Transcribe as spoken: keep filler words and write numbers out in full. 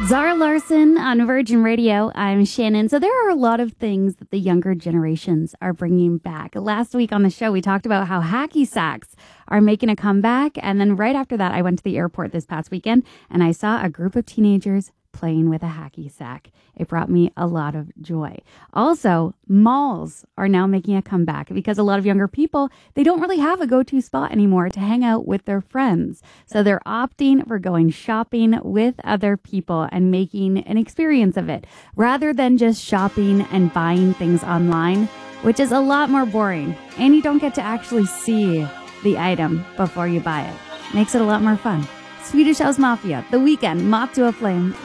Zara Larson on Virgin Radio. I'm Shannon. So there are a lot of things that the younger generations are bringing back. Last week on the show, we talked about how hacky sacks are making a comeback. And then right after that, I went to the airport this past weekend and I saw a group of teenagers playing with a hacky sack. It brought me a lot of joy. Also, malls are now making a comeback because a lot of younger people, they don't really have a go-to spot anymore to hang out with their friends. So they're opting for going shopping with other people and making an experience of it rather than just shopping and buying things online, which is a lot more boring. And you don't get to actually see the item before you buy it. Makes it a lot more fun. Swedish House Mafia, The Weeknd, Moth to a Flame.